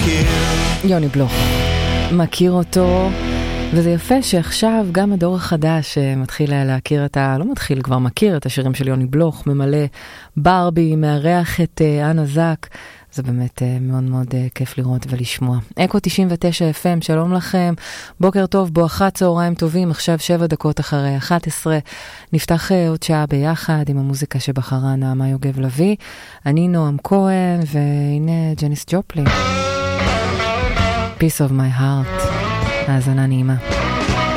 יוני בלוך, מכיר אותו, וזה יפה שעכשיו גם הדור החדש מתחיל להכיר לא מתחיל, כבר מכיר את השירים של יוני בלוך, ממלא ברבי, מארח את אנה זק, זה באמת מאוד מאוד כיף לראות ולשמוע. אקו 99 FM, שלום לכם, בוקר טוב, בואכה צהריים טובים, עכשיו 7 דקות אחרי 11, נפתח עוד שעה ביחד עם המוזיקה שבחרה נעמה יוגב לוי, אני נועם כהן, והנה ג'ניס ג'ופלין. Piece of my heart. האזנה נעימה.